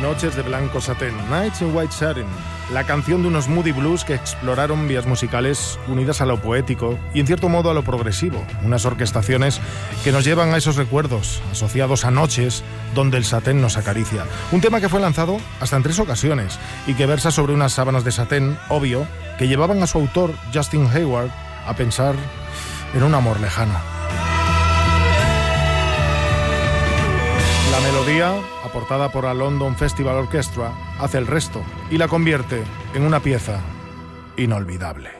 Noches de blanco satén, Nights in White Satin, la canción de unos moody blues que exploraron vías musicales unidas a lo poético y en cierto modo a lo progresivo, unas orquestaciones que nos llevan a esos recuerdos asociados a noches donde el satén nos acaricia. Un tema que fue lanzado hasta en 3 ocasiones y que versa sobre unas sábanas de satén, obvio, que llevaban a su autor, Justin Hayward, a pensar en un amor lejano. La melodía, aportada por la London Festival Orchestra, hace el resto y la convierte en una pieza inolvidable.